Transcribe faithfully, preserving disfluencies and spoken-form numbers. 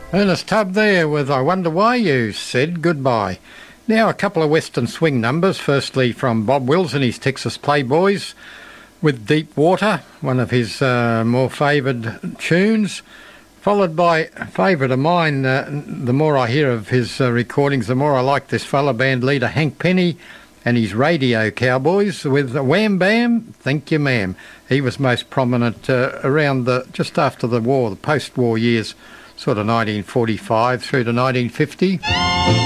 Ernest Tubb there with I Wonder Why You Said Goodbye. Now a couple of Western swing numbers, firstly from Bob Wills and his Texas Playboys with Deep Water, one of his uh, more favoured tunes, followed by a favourite of mine. Uh, the more I hear of his uh, recordings, the more I like this fella, band leader Hank Penny and his Radio Cowboys with Wham Bam, Thank You Ma'am. He was most prominent uh, around the just after the war, the post-war years, sort of nineteen forty-five through to nineteen fifty.